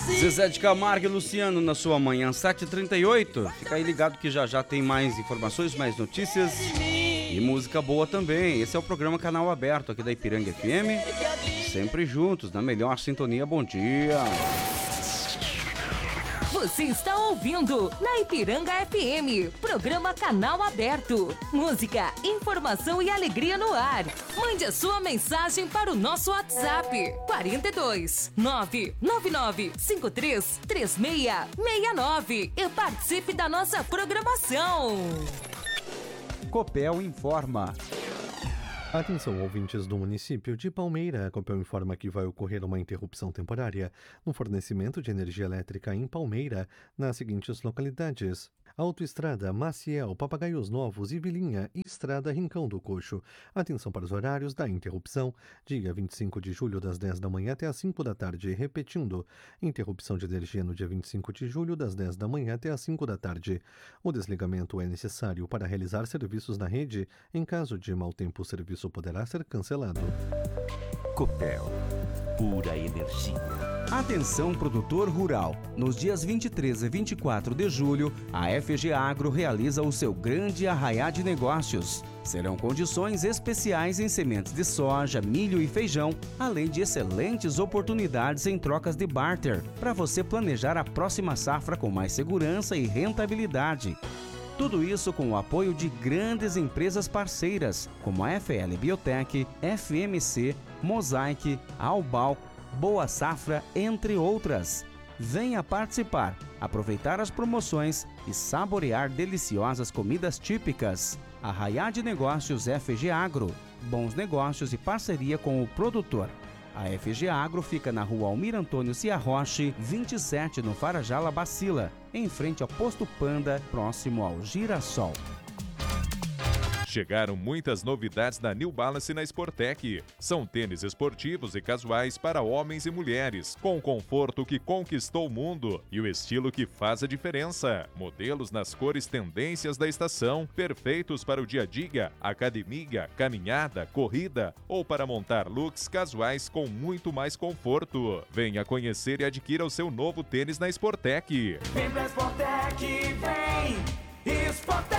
Zezé de Camargo e Luciano na sua manhã 7h38. Fica aí ligado que já já tem mais informações, mais notícias e música boa também. Esse é o programa Canal Aberto aqui da Ipiranga FM. Sempre juntos, na melhor sintonia. Bom dia. Você está ouvindo na Ipiranga FM, programa Canal Aberto. Música, informação e alegria no ar. Mande a sua mensagem para o nosso WhatsApp 42 999 53 3669 e participe da nossa programação. Copel informa. Atenção, ouvintes do município de Palmeira. A Copel informa que vai ocorrer uma interrupção temporária no fornecimento de energia elétrica em Palmeira, nas seguintes localidades: Autoestrada Maciel, Papagaios Novos e Vilinha e Estrada Rincão do Coxo. Atenção para os horários da interrupção: dia 25 de julho, das 10 da manhã até as 5 da tarde. Repetindo, interrupção de energia no dia 25 de julho, das 10 da manhã até as 5 da tarde. O desligamento é necessário para realizar serviços na rede. Em caso de mau tempo, o serviço poderá ser cancelado. Copel, pura energia. Atenção, produtor rural. Nos dias 23 e 24 de julho, a FG Agro realiza o seu grande arraiá de negócios. Serão condições especiais em sementes de soja, milho e feijão, além de excelentes oportunidades em trocas de barter, para você planejar a próxima safra com mais segurança e rentabilidade. Tudo isso com o apoio de grandes empresas parceiras, como a FL Biotech, FMC, Mosaic, Albal, Boa Safra, entre outras. Venha participar, aproveitar as promoções e saborear deliciosas comidas típicas. Arraiá de Negócios FG Agro. Bons negócios e parceria com o produtor. A FG Agro fica na rua Almir Antônio Ciarroche, 27, no Farajala Bacila, em frente ao Posto Panda, próximo ao Girassol. Chegaram muitas novidades da New Balance na Sportec. São tênis esportivos e casuais para homens e mulheres, com o conforto que conquistou o mundo e o estilo que faz a diferença. Modelos nas cores tendências da estação, perfeitos para o dia a dia, academia, caminhada, corrida ou para montar looks casuais com muito mais conforto. Venha conhecer e adquira o seu novo tênis na Sportec. Vem pra Sportec, vem! Sportec!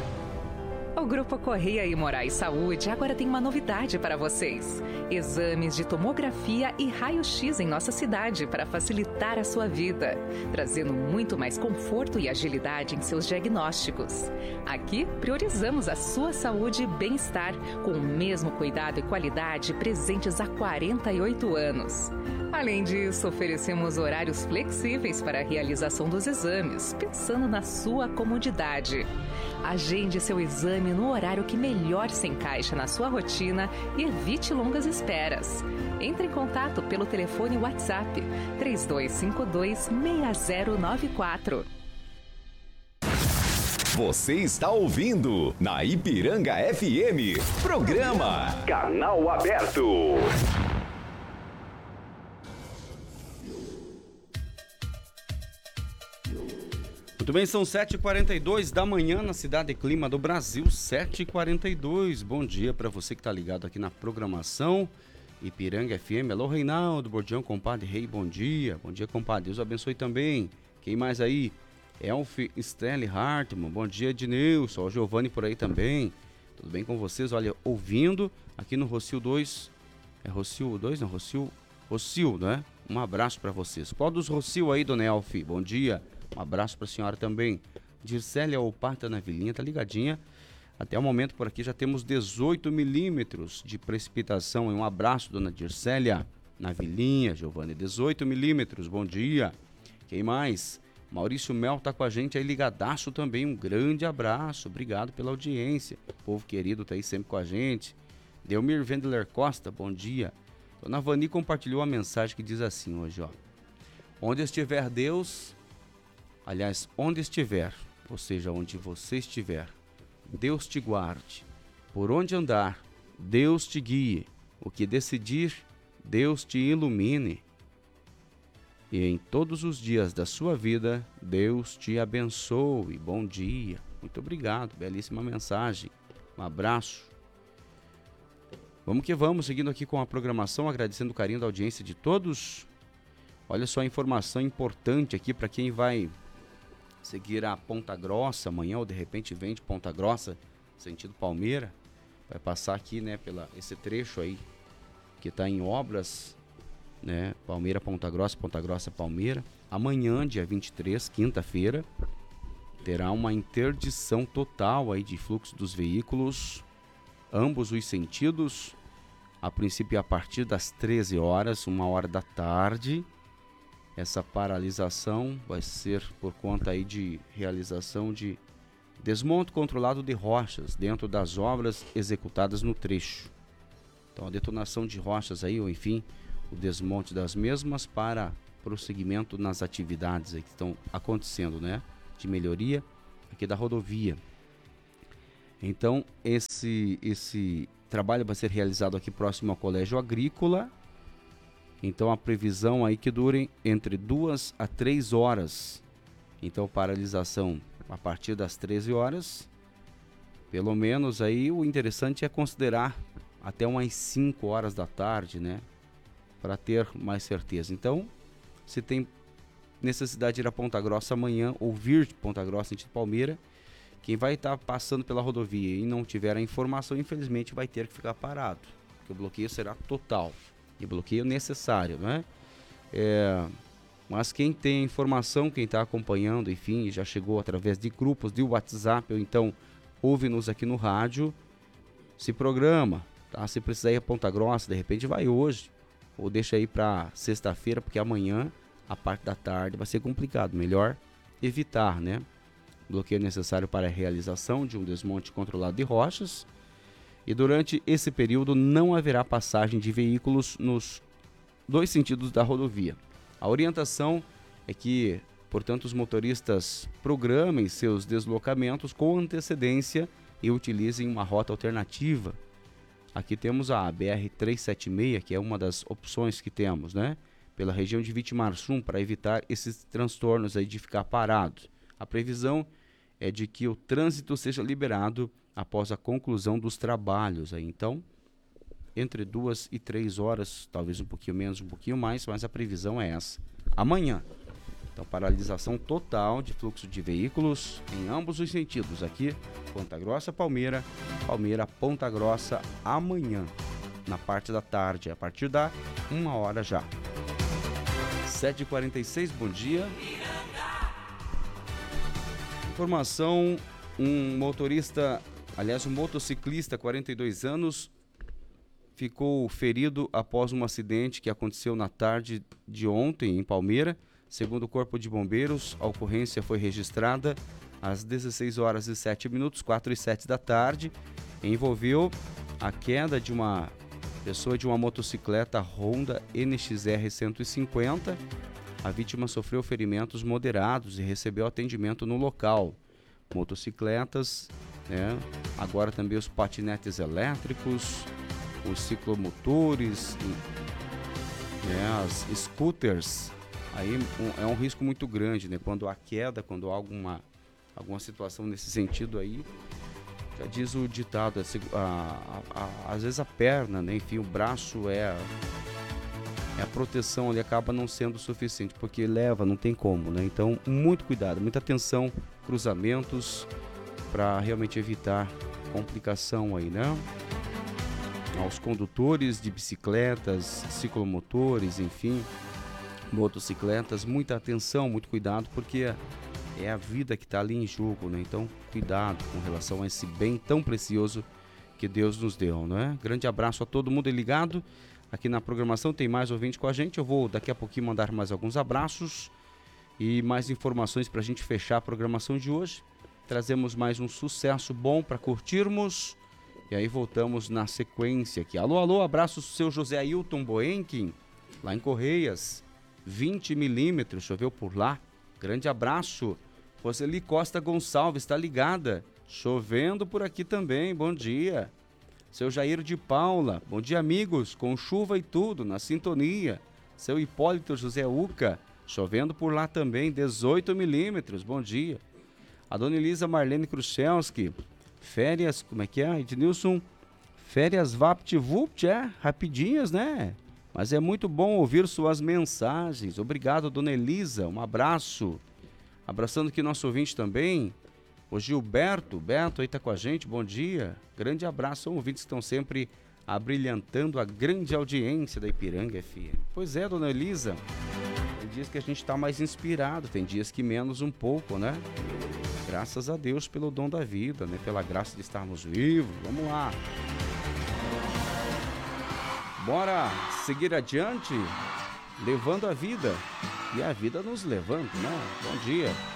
O Grupo Correia e Moraes Saúde agora tem uma novidade para vocês. Exames de tomografia e raio-x em nossa cidade para facilitar a sua vida, trazendo muito mais conforto e agilidade em seus diagnósticos. Aqui, priorizamos a sua saúde e bem-estar, com o mesmo cuidado e qualidade presentes há 48 anos. Além disso, oferecemos horários flexíveis para a realização dos exames, pensando na sua comodidade. Agende seu exame no horário que melhor se encaixa na sua rotina e evite longas esperas. Entre em contato pelo telefone WhatsApp 3252-6094. Você está ouvindo na Ipiranga FM, programa Canal Aberto. Muito bem, são 7h42 da manhã na Cidade Clima do Brasil, 7h42. Bom dia para você que está ligado aqui na programação Ipiranga FM. Alô, Reinaldo, Bordião, compadre Rei, bom dia. Bom dia, compadre, Deus abençoe também. Quem mais aí? Elf Stelle Hartmann, bom dia, Ednilson. O Giovanni por aí também. Tudo bem com vocês? Olha, ouvindo aqui no Rocio 2. É Rocio 2, não? Rocio, não é? Um abraço para vocês. Qual dos Rocio aí, dona Elf? Bom dia. Um abraço para a senhora também. Dircélia Opata na Vilinha, tá ligadinha? Até o momento por aqui já temos 18 milímetros de precipitação. Um abraço, dona Dircélia, na Vilinha. Giovanni, 18 milímetros, bom dia. Quem mais? Maurício Mel tá com a gente aí ligadaço também. Um grande abraço, obrigado pela audiência. O povo querido tá aí sempre com a gente. Delmir Wendler Costa, bom dia. Dona Vani compartilhou uma mensagem que diz assim hoje, ó. Onde estiver Deus... Aliás, onde estiver, ou seja, onde você estiver, Deus te guarde. Por onde andar, Deus te guie. O que decidir, Deus te ilumine. E em todos os dias da sua vida, Deus te abençoe. Bom dia. Muito obrigado, belíssima mensagem. Um abraço. Vamos que vamos, seguindo aqui com a programação, agradecendo o carinho da audiência de todos. Olha só a informação importante aqui para quem vai seguir a Ponta Grossa amanhã, ou de repente vem de Ponta Grossa, sentido Palmeira, vai passar aqui, né, esse trecho aí que está em obras, né, Palmeira, Ponta Grossa, Palmeira. Amanhã, dia 23, quinta-feira, terá uma interdição total aí de fluxo dos veículos, ambos os sentidos, a princípio a partir das 13 horas, 1h da tarde. Essa paralisação vai ser por conta aí de realização de desmonte controlado de rochas dentro das obras executadas no trecho. Então a detonação de rochas aí, ou enfim, o desmonte das mesmas para prosseguimento nas atividades aí que estão acontecendo, né? De melhoria aqui da rodovia. Então esse trabalho vai ser realizado aqui próximo ao Colégio Agrícola. Então a previsão aí que dure entre 2 a 3 horas. Então paralisação a partir das 13 horas. Pelo menos aí o interessante é considerar até umas 5 horas da tarde, né? Para ter mais certeza. Então, se tem necessidade de ir a Ponta Grossa amanhã ou vir de Ponta Grossa em Palmeira, quem vai estar passando pela rodovia e não tiver a informação, infelizmente vai ter que ficar parado. Porque o bloqueio será total. E bloqueio necessário, né? Mas quem tem informação, quem está acompanhando, enfim, já chegou através de grupos de WhatsApp, ou então ouve-nos aqui no rádio, se programa, tá? Se precisar ir a Ponta Grossa, de repente vai hoje, ou deixa aí para sexta-feira, porque amanhã, a parte da tarde, vai ser complicado. Melhor evitar, né? Bloqueio necessário para a realização de um desmonte controlado de rochas. E durante esse período não haverá passagem de veículos nos 2 sentidos da rodovia. A orientação é que, portanto, os motoristas programem seus deslocamentos com antecedência e utilizem uma rota alternativa. Aqui temos a BR-376, que é uma das opções que temos, né? Pela região de Vitimarsum, para evitar esses transtornos aí de ficar parado. A previsão é de que o trânsito seja liberado após a conclusão dos trabalhos aí. Então, entre 2 e 3 horas, talvez um pouquinho menos, um pouquinho mais, mas a previsão é essa. Amanhã. Então, paralisação total de fluxo de veículos em ambos os sentidos. Aqui, Ponta Grossa, Palmeira, Palmeira, Ponta Grossa, amanhã, na parte da tarde, a partir da 1h já. 7h46, bom dia. Informação, um motociclista, 42 anos, ficou ferido após um acidente que aconteceu na tarde de ontem em Palmeira. Segundo o Corpo de Bombeiros, a ocorrência foi registrada às 16h07, 4h07 da tarde. Envolveu a queda de uma pessoa de uma motocicleta Honda NXR 150. A vítima sofreu ferimentos moderados e recebeu atendimento no local. Motocicletas, né? Agora também os patinetes elétricos, os ciclomotores, né? As scooters. Aí é um risco muito grande, né? Quando há queda, quando há alguma situação nesse sentido aí, já diz o ditado, às vezes a perna, né? Enfim, o braço a proteção ali acaba não sendo suficiente, porque não tem como, né? Então, muito cuidado, muita atenção, cruzamentos, para realmente evitar complicação aí, né? Aos condutores de bicicletas, ciclomotores, enfim, motocicletas, muita atenção, muito cuidado, porque é a vida que está ali em jogo, né? Então, cuidado com relação a esse bem tão precioso que Deus nos deu, né? Grande abraço a todo mundo ligado. Aqui na programação tem mais ouvinte com a gente. Eu vou daqui a pouquinho mandar mais alguns abraços e mais informações para a gente fechar a programação de hoje. Trazemos mais um sucesso bom para curtirmos. E aí voltamos na sequência aqui. Alô, alô, abraço seu José Ailton Boenquim, lá em Correias. 20 milímetros, choveu por lá. Grande abraço. Roseli Costa Gonçalves, está ligada. Chovendo por aqui também, bom dia. Seu Jair de Paula, bom dia amigos, com chuva e tudo, na sintonia. Seu Hipólito José Uca, chovendo por lá também, 18 milímetros, bom dia. A dona Elisa Marlene Kruszewski, férias, como é que é, Ednilson? Férias VaptVupt, rapidinhas, né? Mas é muito bom ouvir suas mensagens. Obrigado, dona Elisa. Um abraço. Abraçando aqui nosso ouvinte também, o Gilberto. Beto aí tá com a gente, bom dia. Grande abraço, são ouvintes que estão sempre abrilhantando a grande audiência da Ipiranga FM. Pois é, dona Elisa, tem dias que a gente tá mais inspirado, tem dias que menos um pouco, né? Graças a Deus pelo dom da vida, né? Pela graça de estarmos vivos. Vamos lá. Bora seguir adiante, levando a vida. E a vida nos levando, né? Bom dia.